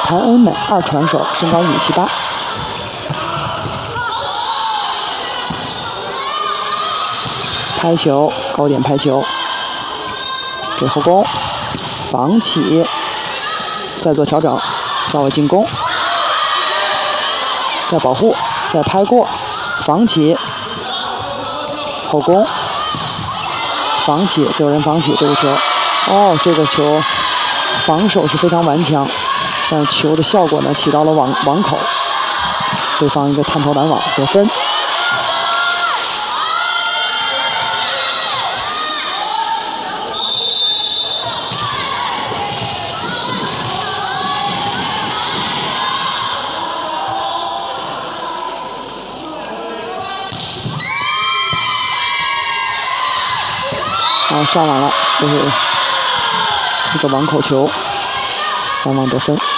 谭恩美2传手，身高1.78米。拍球，高点拍球，给后攻，防起，再做调整，稍微进攻，再保护，再拍过，防起，后攻，防起，自由人防起这个球。哦，这个球防守是非常顽强，但是球的效果呢起到了网口，对方一个探头拦网得分。上网了，这是一个网口球，拦网得分。